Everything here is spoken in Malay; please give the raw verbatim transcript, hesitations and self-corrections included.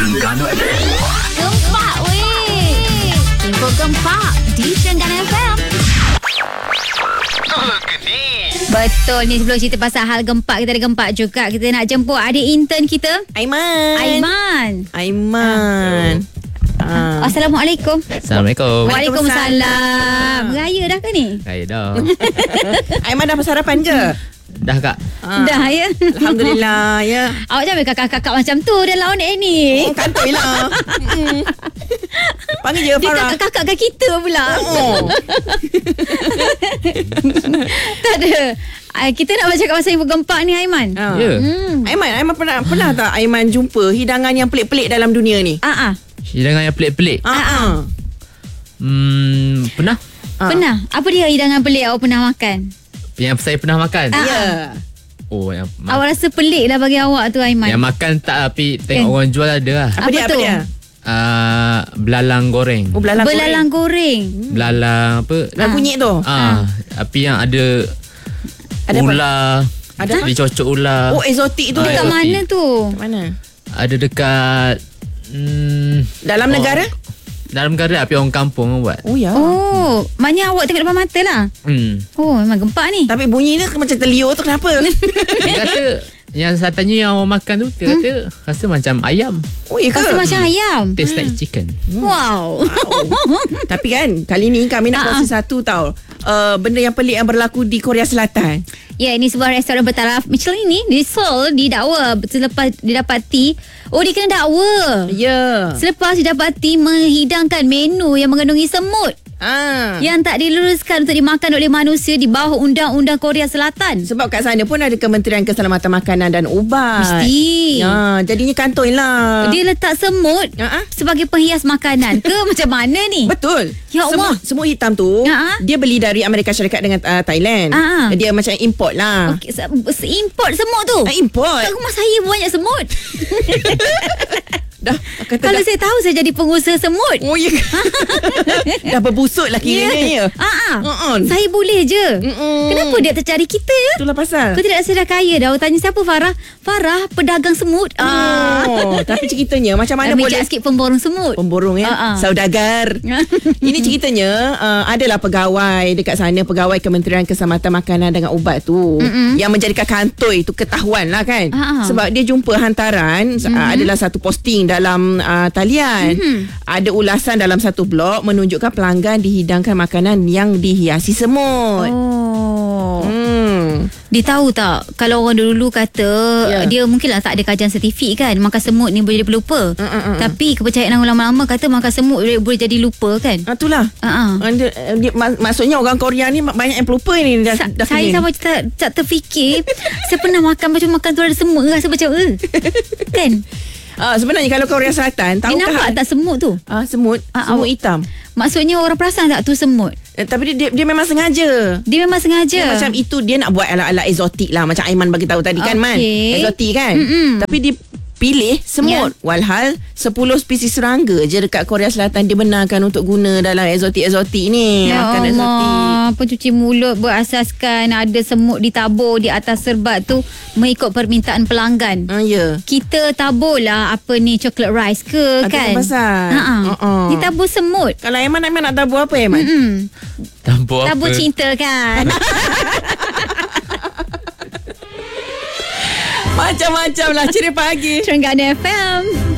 Terengganu F M. Gempak weh. Info gempak di Terengganu F M. Betul ni, sebelum cerita pasal hal gempak, kita ada gempak juga. Kita nak jemput adik intern kita, Aiman. Aiman. Aiman. Ah. Assalamualaikum. Assalamualaikum. Waalaikumsalam. Raya dah ke ni? Raya dah. Aiman dah bersarapan ke? Dah kak. Ah. Dah ya. Alhamdulillah ya. Awak jangan kakak-kakak macam tu dalam on air ni. Oh, kantoi lah. Mm. Panggil je Dia Farah. kakak-kakak kita pula. Oh. Tak ada. Ah, kita nak bercakap pasal info gempak ni, Aiman. Ah. Ya. Hmm. Aiman, Aiman pernah pernah tak Aiman jumpa hidangan yang pelik-pelik dalam dunia ni? Ah ah. Hidangan yang pelik-pelik. Ah. ah. Hmm, pernah? Ah. Pernah. Apa dia hidangan pelik awak pernah makan? Yang saya pernah makan. Ah. Ya. Oh, yang ma- Awak rasa pelik lah bagi awak tu, Aiman. yang makan tak, tapi tengok Eh. orang jual ada lah. Apa, Apa dia? Apa tu? dia? Uh, belalang goreng. Oh, belalang, Belalang goreng. Belalang apa? goreng. Belalang kunyit tu. Ah, tapi yang ada Ada apa? ular. Ada apa? Dicocok ular. Oh, eksotik tu. Ah, Dekat exotic. mana tu? Mana? Ada dekat hmm, Dalam oh, negara? Dalam negara, tapi orang kampung buat. Oh, ya. Oh, maknanya awak tengok depan mata lah. Hmm. Oh, memang gempak ni. Tapi bunyi dia macam terliur tu kenapa? Dia kata yang saya tanya yang orang makan tu, dia kata rasa macam ayam. Oh, ya ke? Rasa macam ayam. Taste like chicken. Wow. Tapi kan kali ni kami nak Ah, kongsi satu tau. Uh, benda yang pelik yang berlaku di Korea Selatan. Ya, ini sebuah restoran bertaraf Michelin ni di Seoul didakwa selepas didapati, oh dia kena dakwa. Ya. Selepas didapati menghidangkan menu yang mengandungi semut Ah. yang tak diluruskan untuk dimakan oleh manusia di bawah Undang-Undang Korea Selatan. Sebab kat sana pun ada Kementerian Keselamatan Makanan dan Ubat. Mesti. Ya, jadinya kantoi lah. Dia letak semut Ha-ha. sebagai penghias makanan ke macam mana ni? Betul. Ya Allah. Semut, semut hitam tu Ha-ha. dia beli dari Amerika Syarikat dengan uh, Thailand. Ha-ha. Dia macam import lah. Okey, se- se- import semut tu. Ah, import. Kat rumah saya banyak semut. Dah kata Kalau dah. saya tahu, saya jadi pengusaha semut. Oh ya. Dah berbusuk lah kiranya ya. Ah, ah. Uh-uh. Saya boleh je. Mm-mm. Kenapa dia tercari kita ya? Itulah pasal. Kau tidak rasa dah kaya dah? Awak tanya siapa, Farah? Farah, pedagang semut. Ah. Oh, tapi ceritanya macam mana Dah boleh bijak sikit pemborong semut. pemborong ya. Ah, ah. Saudagar. Ini ceritanya uh, adalah pegawai dekat sana, pegawai Kementerian Keselamatan Makanan dengan Ubat tu Mm-mm. yang menjadikan kantoi tu ketahuan lah kan. Ah, ah. Sebab dia jumpa hantaran uh, adalah satu posting dalam uh, talian. Mm-hmm. Ada ulasan dalam satu blog menunjukkan pelanggan dihidangkan makanan yang dihiasi semut. Oh. Hmm. Dia tahu tak, kalau orang dulu kata Ya. dia mungkinlah tak ada kajian saintifik kan, makan semut ni boleh jadi pelupa. Mm, mm, mm. Tapi kepercayaan orang lama-lama kata makan semut boleh, boleh jadi lupa kan. Ah, itulah. Ha ah. Ah, dia, dia, mak, maksudnya orang Korea ni banyak yang pelupa ni dah, Sa- dah saya kini. sampai tak, tak terfikir saya pernah makan macam makan tu ada semut, rasa macam eh. Kan? Ah, sebenarnya kalau Korea Selatan Dia tahukah nampak tak semut tu? Ah, semut, Ah, semut awak- hitam. Maksudnya orang perasan tak tu semut? Eh, tapi dia, dia memang sengaja. Dia memang sengaja. Dia macam itu dia nak buat ala-ala eksotik lah, macam Aiman bagi tahu tadi kan, Man. Okey. Eksotik kan. Mm-mm. Tapi dia pilih semut. Ya. Walhal sepuluh spesies serangga je dekat Korea Selatan dibenarkan untuk guna dalam eksotik-eksotik ni. Ya Makan eksotik. Allah, pencuci mulut berasaskan ada semut ditabur di atas serbat tu mengikut permintaan pelanggan. Ah, ya. Kita tabur lah apa ni, chocolate rice ke Ah, tu kan? pasal. Ha-ha. Uh-uh. Dia tabur semut. Kalau Aiman, Aiman nak tabur apa, Aiman? Hmm. Tabur apa? Tabur cinta kan? Macam-macam lah. Ceria pagi. Terengganu F M.